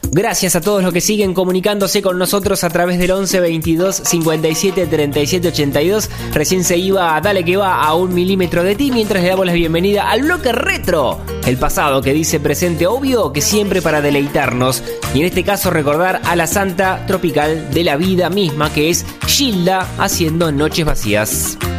Gracias a todos los que siguen comunicándose con nosotros a través del 11 22 57 37 82. Recién se iba a Dale que va a 1 milímetro de ti, mientras le damos la bienvenida al bloque retro. El pasado que dice presente, obvio que siempre para deleitarnos. Y en este caso recordar a la santa tropical de la vida misma, que es Gilda, haciendo Noches Vacías.